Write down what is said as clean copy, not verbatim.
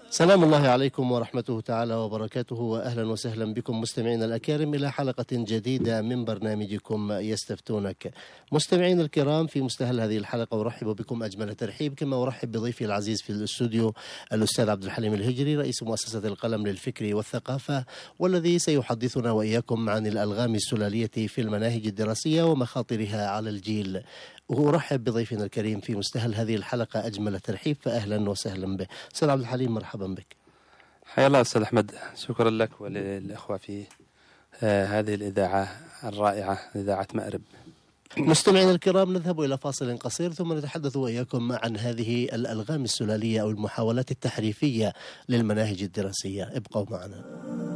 سلام الله عليكم ورحمته تعالى وبركاته، وأهلا وسهلا بكم مستمعينا الأكارم إلى حلقة جديدة من برنامجكم يستفتونك. مستمعينا الكرام، في مستهل هذه الحلقة أرحب بكم أجمل ترحيب، كما أرحب بضيفي العزيز في الاستوديو الأستاذ عبد الحليم الهجري، رئيس مؤسسة القلم للفكر والثقافة، والذي سيحدثنا وإياكم عن الألغام السلالية في المناهج الدراسية ومخاطرها على الجيل. وأرحب بضيفنا الكريم في مستهل هذه الحلقة أجمل ترحيب، فأهلا وسهلا به أستاذ عبد الحليم، مرحبا بك. حيا الله أستاذ أحمد، شكرا لك وللأخوة في هذه الإذاعة الرائعة، إذاعة مأرب. مستمعينا الكرام، نذهب إلى فاصل قصير ثم نتحدث وإياكم عن هذه الألغام السلالية أو المحاولات التحريفية للمناهج الدراسية. ابقوا معنا.